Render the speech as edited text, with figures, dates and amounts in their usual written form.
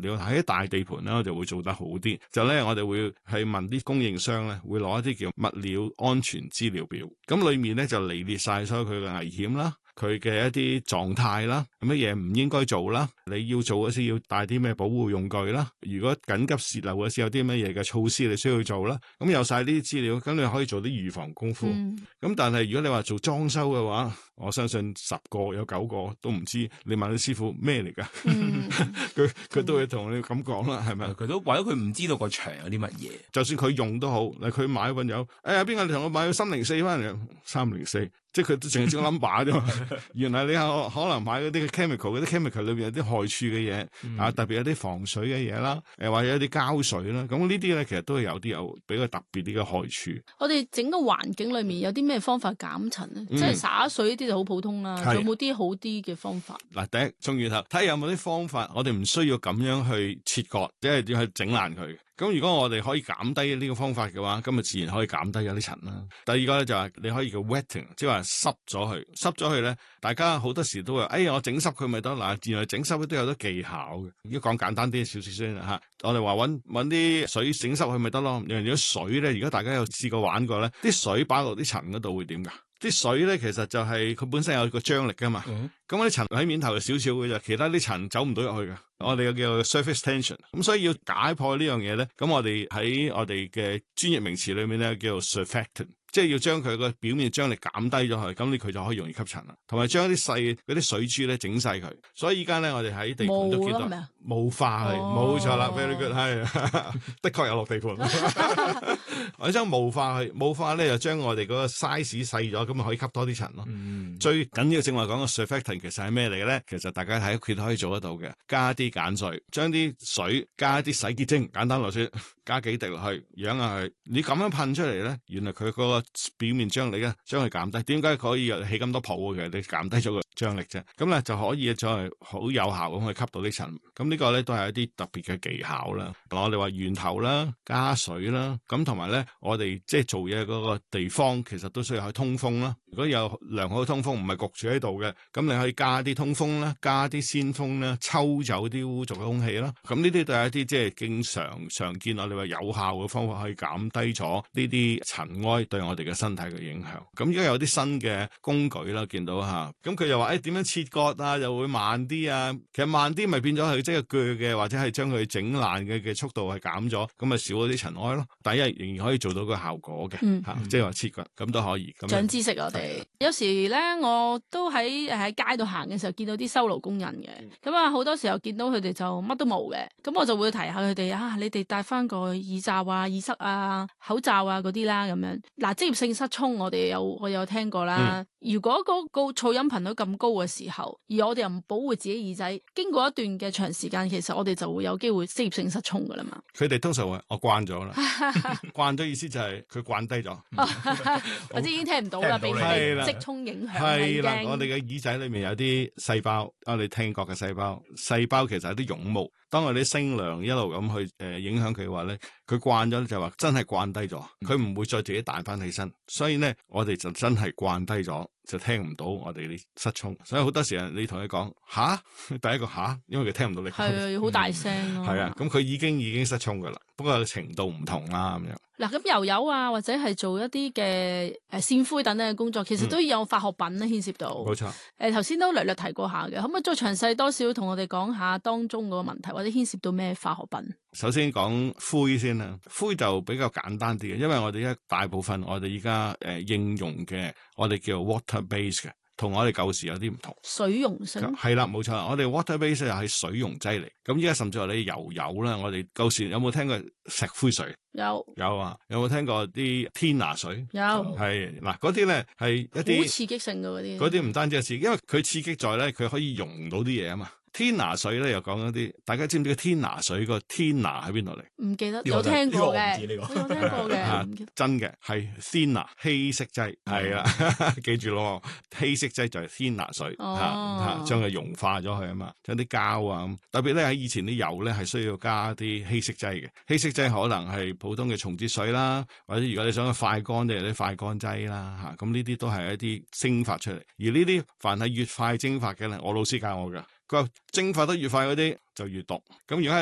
料喺大地盤咧，我就會做得好啲。就咧，我哋會係問啲供應商咧，會攞一啲叫物料安全資料表，咁裏面咧就羅列晒所有佢嘅危險啦。佢嘅一啲狀態啦，乜嘢唔應該做啦，你要做嗰時要帶啲咩保護用具啦，如果緊急洩漏嗰時有啲乜嘢嘅措施你需要做啦，咁有晒呢啲資料，咁你可以做啲預防功夫。咁但係如果你話做裝修嘅話，我相信10個有9個都唔知，你問啲師傅咩嚟㗎？佢都會同你咁講啦，係咪？ 佢都為咗佢唔知道個牆有啲乜嘢， 就算佢用都好，佢買搵有，哎呀邊個你同我買個304翻嚟，304。即係佢都淨係知個 number 啫嘛，原來你可能買嗰啲 chemical， 嗰啲 chemical 裏邊有啲害處嘅嘢，特別有啲防水嘅嘢啦，或者有啲膠水啦，咁呢啲咧其實都係有比較特別啲嘅害處。 我哋整個環境裏面有啲咩方法減塵咧？即係灑水呢啲就好普通啦，仲有冇啲好啲嘅方法？ 嗱，第一種源頭睇下有冇啲方法，我哋唔需要咁樣去切割，即係要去整爛佢。咁如果我哋可以減低呢個方法嘅話，咁咪自然可以減低咗啲塵啦。第二個咧就係你可以叫 wetting， 即係話濕咗佢咧，大家好多時都話，我整濕佢咪得。嗱，原來整濕都有得技巧嘅。如果講簡單啲少少先吓，我哋話搵啲水整濕佢咪得咯。如果水咧，如果大家有試過玩過咧，啲水擺落啲塵嗰度會點噶？啲水咧其實就係佢本身有個張力噶嘛，咁啲塵喺面頭就少少嘅啫，其他啲塵走唔到入去嘅。我哋叫 surface tension， 咁所以要解破呢樣嘢咧，咁我哋喺我哋嘅專業名詞裏面咧叫做 surfactant， 即係要將佢個表面張力減低咗去，咁佢就可以容易吸塵啦。同埋將啲細嗰啲水珠咧整細佢，所以依家咧我哋喺地盤都見到霧化係冇錯啦 ，very good 係，的確有落地盤。我將霧化咧就將我哋嗰個 size 細咗，咁可以吸多啲塵咯。最緊要正話講個 surfactant 其實係咩嚟嘅咧？其實大家喺屋企都可以做得到嘅，加啲鹼水，將啲水加啲洗潔精，簡單落雪，加幾滴落去，養下佢。你咁樣噴出嚟咧，原來佢嗰個表面張力咧，將佢減低。點解可以起咁多泡嘅？你減低咗個張力啫。咁咧就可以再好有效咁去吸到啲塵。咁呢個咧都係一啲特別嘅技巧啦。我哋話源頭啦，加水啦，咁同埋咧，我哋即係做嘢嗰個地方，其實都需要去通風啦。如果有良好嘅通風，唔係焗住喺度嘅，咁你可以加啲通風啦，加啲鮮風啦，抽走啲污濁嘅空氣啦。咁呢啲都係一啲即係經常見我哋話有效嘅方法，可以減低咗呢啲塵埃對我哋嘅身體嘅影響。咁而家有啲新嘅工具啦，見到吓，咁佢又話點樣切割啊，又會慢啲啊。其實慢啲咪變咗係即係鋸嘅，或者係將佢整爛嘅速度係減咗，咁咪少咗啲塵埃咯。但係仍然可以做到個效果嘅，即係話切割咁都可以。 長知識我哋。有時咧，我都喺街度行嘅時候見到啲修路工人嘅，咁啊好多時候見到佢哋就乜都冇嘅，咁我就會提下佢哋啊，你哋戴翻個耳罩啊、耳塞啊、口罩啊嗰啲啦，咁樣。嗱，職業性失聰我有聽過啦。如果嗰個噪音頻率咁高嘅時候，而我哋又唔保護自己耳仔，經過一段嘅長時間，其實我哋就會有機會職業性失聰噶啦嘛。 佢哋通常話我慣咗啦，慣咗意思就係佢慣低咗， 或者已經聽唔到啦，被職聰影響。係啦， 我哋嘅耳仔裏面有啲細胞，我哋聽覺嘅細胞其實係啲絨毛。當我哋聲量一路咁去影響佢嘅話咧，佢慣咗就話真係慣低咗，佢唔會再自己彈翻起身。所以咧，我哋就真係慣低咗，就聽唔到我哋啲失聰。所以好多時候你同佢講吓，第一個吓，因為佢聽唔到你講。係啊，要好大聲咯。 係啊，咁佢已經失聰噶啦，不過程度唔同啦咁樣。 嗱，咁油油啊，或者係做一啲嘅線灰等等嘅工作，其實都有化學品咧牽涉到。 冇錯。 頭先都略略提過下嘅，可唔可以再詳細多少同我哋講下當中嗰個問題，或者牽涉到咩化學品？ 首先講灰先啦，灰就比較簡單啲嘅，因為我哋大部分我哋而家應用嘅，我哋叫 water base 嘅。同我哋舊時有啲唔同， 水溶性係啦，冇錯。我哋 water base 又係水溶劑嚟，咁依家甚至話你油啦，我哋舊時有冇聽過石灰水？有啊，有冇聽過啲天拿水？ 有， 係嗱，嗰啲咧係一啲好刺激性嘅嗰啲唔單止係刺激，因為佢刺激在咧，佢可以溶到啲嘢啊嘛。天拿水咧又講一啲，大家知唔知個天拿水個天拿喺邊度嚟？ 唔記得，有聽過嘅，有聽過嘅， 真嘅係 thinner 稀釋劑，係啦，記住咯，稀釋劑就係天拿水，將佢溶化咗佢啊嘛，將啲膠啊咁，特別咧喺以前啲油咧係需要加啲稀釋劑嘅，稀釋劑可能係普通嘅松節水啦，或者如果你想去快乾啲，有啲快乾劑啦嚇，咁呢啲都係一啲蒸發出嚟，而呢啲凡係越快蒸發嘅咧，我老師教我㗎。佢話蒸發得越快嗰啲就越毒，咁如果係